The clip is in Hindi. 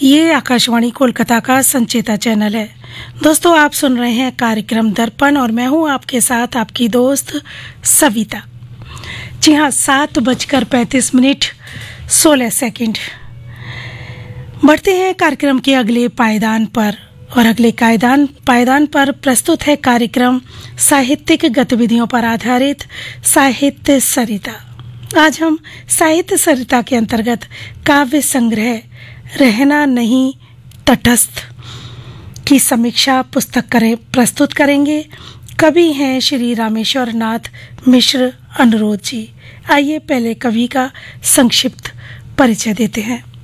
ये आकाशवाणी कोलकाता का संचेता चैनल है। दोस्तों, आप सुन रहे हैं कार्यक्रम दर्पण और मैं हूं आपके साथ आपकी दोस्त सविता। जी हाँ, 7:35 16 सेकंड। बढ़ते हैं कार्यक्रम के अगले पायदान पर और अगले पायदान पर प्रस्तुत है कार्यक्रम साहित्यिक गतिविधियों पर आधारित साहित्य सरिता। आज हम साहित्य सरिता के अंतर्गत काव्य संग्रह रहना नहीं तटस्थ की समीक्षा पुस्तक प्रस्तुत करेंगे। कवि हैं श्री रामेश्वर नाथ मिश्र अनुरोध जी। आइए पहले कवि का संक्षिप्त परिचय देते हैं।